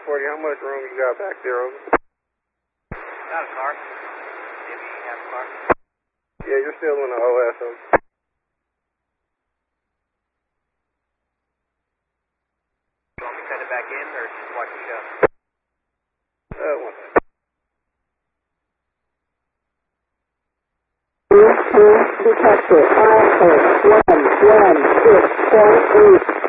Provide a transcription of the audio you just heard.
40, how much room you got back there? Over? Got a car. Maybe you have a car. Yeah, you're still in the OS. Over. You want me to send it back in or just watch the show? One second. Detected. 5, 1, 1, 6, 7, 8.